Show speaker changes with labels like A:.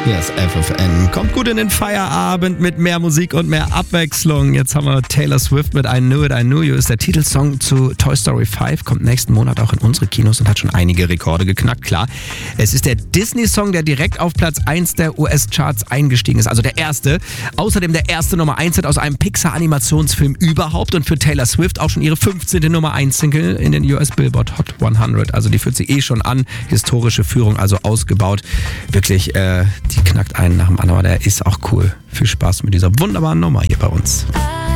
A: Hier ist FFN. Kommt gut in den Feierabend mit mehr Musik und mehr Abwechslung. Jetzt haben wir Taylor Swift mit I Knew It, I Knew You. Ist der Titelsong zu Toy Story 5. Kommt nächsten Monat auch in unsere Kinos und hat schon einige Rekorde geknackt. Klar, es ist der Disney-Song, der direkt auf Platz 1 der US-Charts eingestiegen ist. Also der erste. Außerdem der erste Nummer 1 aus einem Pixar-Animationsfilm überhaupt. Und für Taylor Swift auch schon ihre 15. Nummer 1 Single in den US Billboard Hot 100. Also die führt sie schon an. Historische Führung, also ausgebaut. Wirklich, die knackt einen nach dem anderen. Der ist auch cool. Viel Spaß mit dieser wunderbaren Nummer hier bei uns.